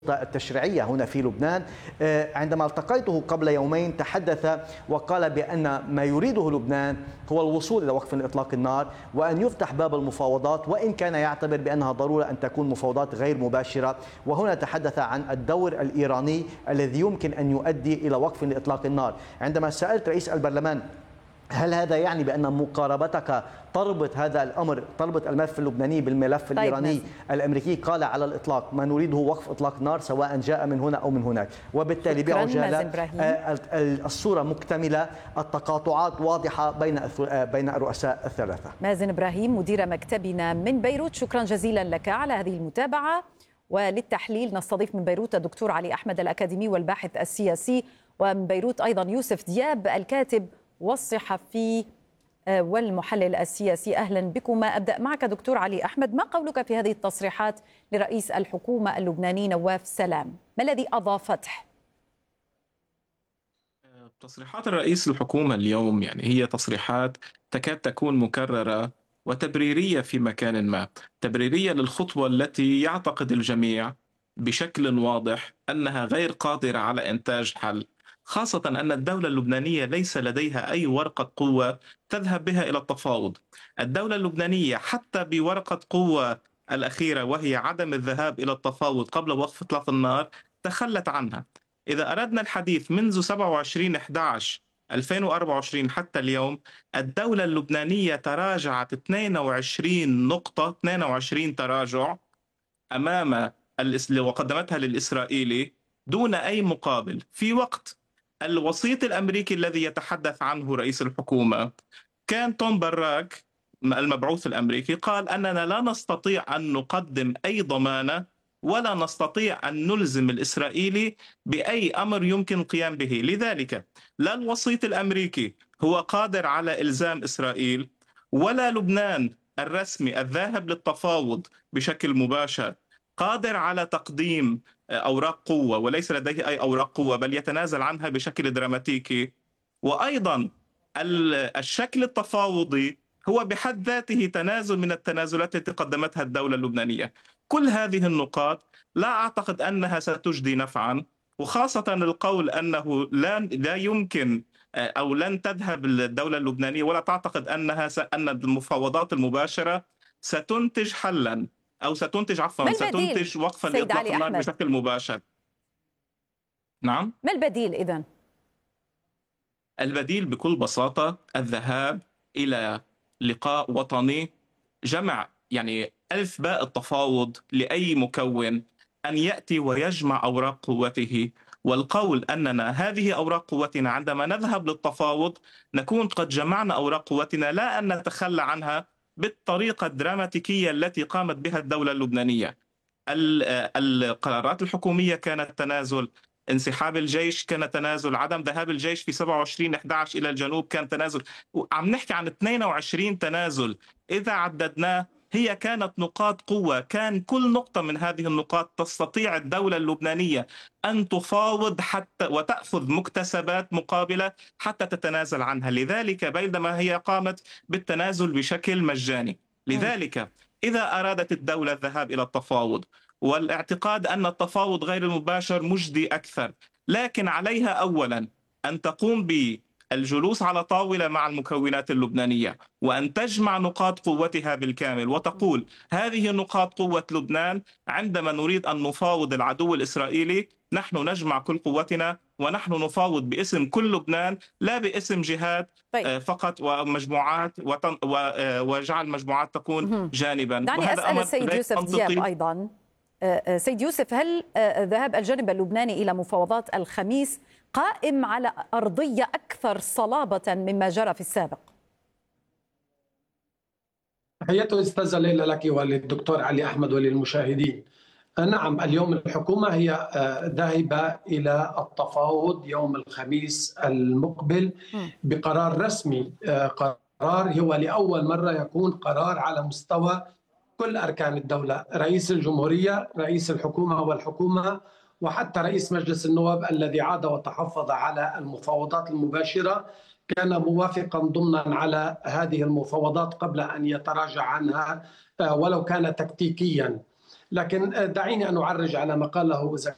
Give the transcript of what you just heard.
التشريعية هنا في لبنان. عندما التقيته قبل يومين تحدث وقال بأن ما يريده لبنان هو الوصول إلى وقف إطلاق النار وأن يفتح باب المفاوضات، وإن كان يعتبر بأنها ضرورة أن تكون مفاوضات غير مباشرة. وهنا تحدث عن الدور الإيراني الذي يمكن أن يؤدي إلى وقف إطلاق النار. عندما سألت رئيس البرلمان هل هذا يعني بأن مقاربتك تربط هذا الأمر، تربط الملف اللبناني بالملف الإيراني الأمريكي، قال على الإطلاق ما نريده وقف إطلاق نار سواء جاء من هنا أو من هناك. وبالتالي بعجالة الصورة مكتملة، التقاطعات واضحة بين الرؤساء الثلاثة. مازن إبراهيم مدير مكتبنا من بيروت، شكرا جزيلا لك على هذه المتابعة. وللتحليل نستضيف من بيروت الدكتور علي أحمد الأكاديمي والباحث السياسي، ومن بيروت أيضا يوسف دياب الكاتب والصحفي والمحلل السياسي. أهلا بكم. أبدأ معك دكتور علي أحمد، ما قولك في هذه التصريحات لرئيس الحكومة اللبناني نواف سلام؟ ما الذي أضافته؟ تصريحات الرئيس الحكومة اليوم هي تصريحات تكاد تكون مكررة وتبريرية في مكان ما، تبريرية للخطوة التي يعتقد الجميع بشكل واضح أنها غير قادرة على إنتاج حل، خاصة أن الدولة اللبنانية ليس لديها أي ورقة قوة تذهب بها إلى التفاوض. الدولة اللبنانية حتى بورقة قوة الأخيرة وهي عدم الذهاب إلى التفاوض قبل وقف إطلاق النار تخلت عنها. إذا أردنا الحديث منذ 27/11/2024 حتى اليوم، الدولة اللبنانية تراجعت 22 نقطة، 22 تراجع أمام وقدمتها للإسرائيلي دون أي مقابل، في وقت الوسيط الأمريكي الذي يتحدث عنه رئيس الحكومة كان توم براك المبعوث الأمريكي قال أننا لا نستطيع أن نقدم أي ضمانة ولا نستطيع أن نلزم الإسرائيلي بأي أمر يمكن القيام به. لذلك لا الوسيط الأمريكي هو قادر على إلزام إسرائيل، ولا لبنان الرسمي الذاهب للتفاوض بشكل مباشر قادر على تقديم أوراق قوة، وليس لديه أي أوراق قوة بل يتنازل عنها بشكل دراماتيكي. وأيضا الشكل التفاوضي هو بحد ذاته تنازل من التنازلات التي قدمتها الدولة اللبنانية. كل هذه النقاط لا أعتقد أنها ستجدي نفعا، وخاصة القول أنه لا يمكن أو لن تذهب الدولة اللبنانية ولا تعتقد أن المفاوضات المباشرة ستنتج حلا أو ستنتج ستنتج وقفا لإطلاق النار بشكل مباشر. نعم، ما البديل إذن؟ البديل بكل بساطة الذهاب إلى لقاء وطني، جمع ألف باء التفاوض لأي مكون أن يأتي ويجمع أوراق قوته، والقول أننا هذه أوراق قوتنا عندما نذهب للتفاوض نكون قد جمعنا أوراق قوتنا، لا أن نتخلى عنها بالطريقة الدراماتيكية التي قامت بها الدولة اللبنانية. القرارات الحكومية كانت تنازل، انسحاب الجيش كان تنازل، عدم ذهاب الجيش في 27/11 إلى الجنوب كان تنازل. عم نحكي عن 22 تنازل إذا عددناه، هي كانت نقاط قوة، كان كل نقطة من هذه النقاط تستطيع الدولة اللبنانية أن تفاوض حتى وتأخذ مكتسبات مقابلة حتى تتنازل عنها. لذلك بينما هي قامت بالتنازل بشكل مجاني. لذلك إذا أرادت الدولة الذهاب إلى التفاوض والاعتقاد أن التفاوض غير المباشر مجدي أكثر، لكن عليها أولا أن تقوم بالجلوس على طاولة مع المكونات اللبنانية وأن تجمع نقاط قوتها بالكامل وتقول هذه نقاط قوة لبنان، عندما نريد أن نفاوض العدو الإسرائيلي نحن نجمع كل قوتنا ونحن نفاوض باسم كل لبنان لا باسم جهات فقط ومجموعات وجعل مجموعات تكون جانبا. دعني أسأل السيد يوسف دياب أيضا. سيد يوسف، هل ذهاب الجانب اللبناني إلى مفاوضات الخميس قائم على أرضية أكثر صلابة مما جرى في السابق؟ تحياتي أستاذة ليلى لك وللدكتور علي أحمد وللمشاهدين. نعم، اليوم الحكومة هي ذاهبة إلى التفاوض يوم الخميس المقبل بقرار رسمي، قرار هو لأول مرة يكون قرار على مستوى كل أركان الدولة، رئيس الجمهورية، رئيس الحكومة والحكومة، وحتى رئيس مجلس النواب الذي عاد وتحفظ على المفاوضات المباشرة كان موافقا ضمنا على هذه المفاوضات قبل أن يتراجع عنها ولو كان تكتيكيا. لكن دعيني أن أعرج على ما قاله